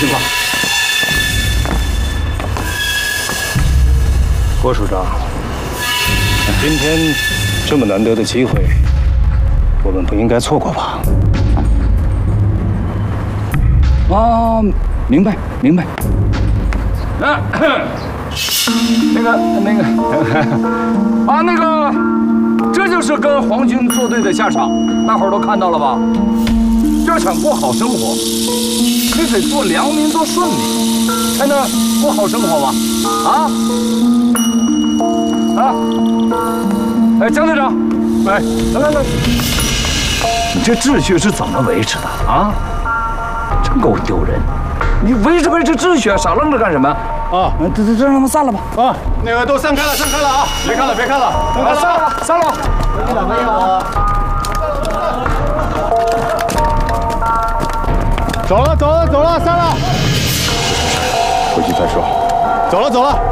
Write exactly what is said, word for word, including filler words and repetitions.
情况？郭署长，今天这么难得的机会，我们不应该错过吧？啊，明白明白。啊，那个那个啊，那个，这就是跟皇军作对的下场，大伙儿都看到了吧？要想过好生活，你得做良民，做顺民，才能过好生活吧？啊啊！哎，江队长，来来来来，你这秩序是怎么维持的啊？真够丢人！你维持维持秩序啊，傻愣着干什么？啊，这这这让他们散了吧！ 啊，那个都散开了，散开了啊！别看了，别看了， 啊，散了吧，散了吧！ 没有没有。走了走了走了，散了。 回去再说。 走了走了。